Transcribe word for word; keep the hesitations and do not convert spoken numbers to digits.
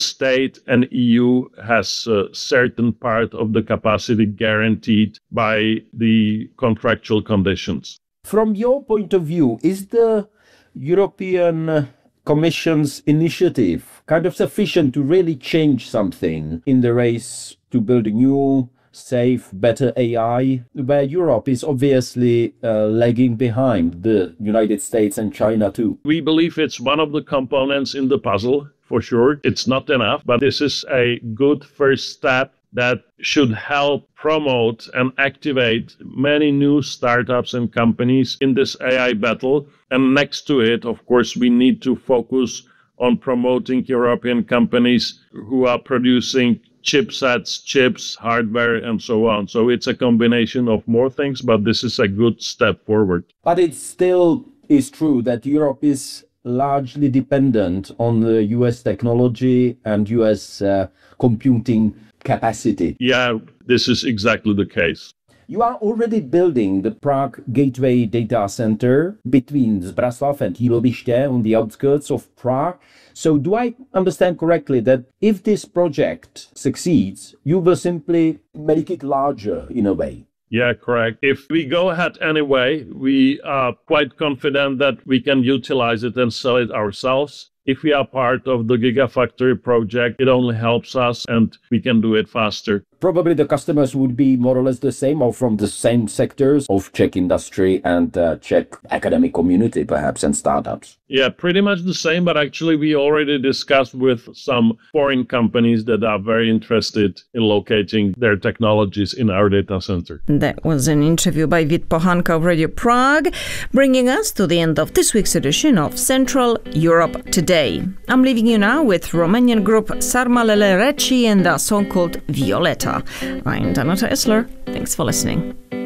state and E U has a certain part of the capacity guaranteed by the contractual conditions. From your point of view, is the European Commission's initiative kind of sufficient to really change something in the race to build a new, safe, better A I, where Europe is obviously uh, lagging behind the United States and China too? We believe it's one of the components in the puzzle, for sure. It's not enough, but this is a good first step that should help promote and activate many new startups and companies in this A I battle. And next to it, of course, we need to focus on promoting European companies who are producing chipsets, chips, hardware, and so on. So it's a combination of more things, but this is a good step forward. But it still is true that Europe is largely dependent on the U S technology and U S uh, computing capacity. Yeah, this is exactly the case. You are already building the Prague Gateway Data Center between Zbraslav and Jíloviště on the outskirts of Prague. So do I understand correctly that if this project succeeds, you will simply make it larger in a way? Yeah, correct. If we go ahead anyway, we are quite confident that we can utilize it and sell it ourselves. If we are part of the Gigafactory project, it only helps us and we can do it faster. Probably the customers would be more or less the same or from the same sectors of Czech industry and uh, Czech academic community, perhaps, and startups. Yeah, pretty much the same, but actually we already discussed with some foreign companies that are very interested in locating their technologies in our data center. That was an interview by Vít Pohanka of Radio Prague, bringing us to the end of this week's edition of Central Europe Today. I'm leaving you now with Romanian group Sarmalele Reci and a song called Violeta. I'm Danuta Isler. Thanks for listening.